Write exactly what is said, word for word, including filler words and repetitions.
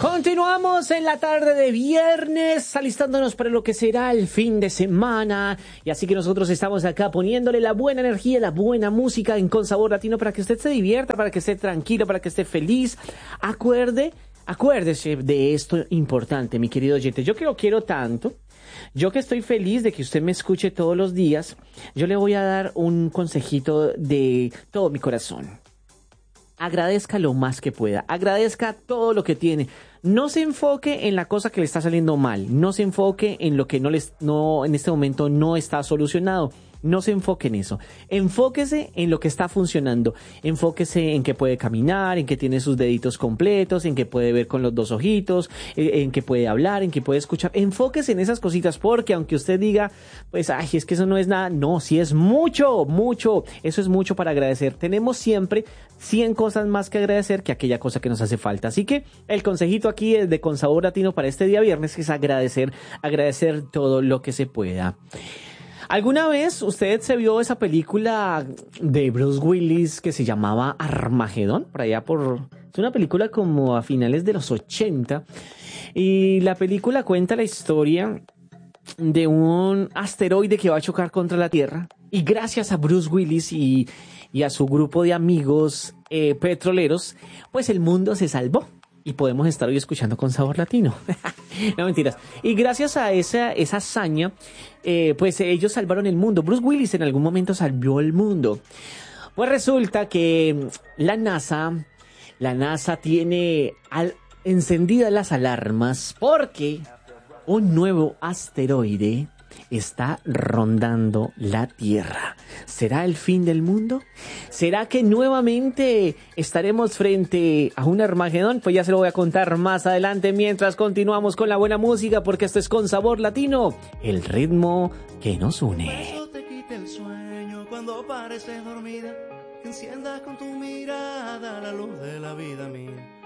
Continuamos en la tarde de viernes, alistándonos para lo que será el fin de semana. Y así que nosotros estamos acá poniéndole la buena energía, la buena música en Con Sabor Latino para que usted se divierta, para que esté tranquilo, para que esté feliz. Acuerde, acuérdese de esto importante, mi querido oyente. Yo que lo quiero tanto, yo que estoy feliz de que usted me escuche todos los días, yo le voy a dar un consejito de todo mi corazón. Agradezca lo más que pueda, agradezca todo lo que tiene. No se enfoque en la cosa que le está saliendo mal, no se enfoque en lo que no les, no, en este momento no está solucionado. No se enfoque en eso, enfóquese en lo que está funcionando, enfóquese en que puede caminar, en que tiene sus deditos completos, en que puede ver con los dos ojitos, en que puede hablar, en que puede escuchar. Enfóquese en esas cositas porque aunque usted diga, pues, ay, es que eso no es nada, no, sí es mucho, mucho, eso es mucho para agradecer. Tenemos siempre cien cosas más que agradecer que aquella cosa que nos hace falta. Así que el consejito aquí de Con Sabor Latino para este día viernes es agradecer, agradecer todo lo que se pueda. ¿Alguna vez usted se vio esa película de Bruce Willis que se llamaba Armagedón? Por allá por... Es una película como a finales de los ochenta. Y la película cuenta la historia de un asteroide que va a chocar contra la Tierra. Y gracias a Bruce Willis y, y a su grupo de amigos eh, petroleros, pues el mundo se salvó. Y podemos estar hoy escuchando Con Sabor Latino. No, mentiras. Y gracias a esa, esa hazaña, eh, pues ellos salvaron el mundo. Bruce Willis en algún momento salvó el mundo. Pues resulta que la NASA, la NASA tiene al, encendidas las alarmas porque un nuevo asteroide está rondando la Tierra. ¿Será el fin del mundo? ¿Será que nuevamente estaremos frente a un Armagedón? Pues ya se lo voy a contar más adelante mientras continuamos con la buena música, porque esto es Con Sabor Latino, el ritmo que nos une. Eso te quita el sueño cuando pareces dormida, que enciendas con tu mirada la luz de la vida mía.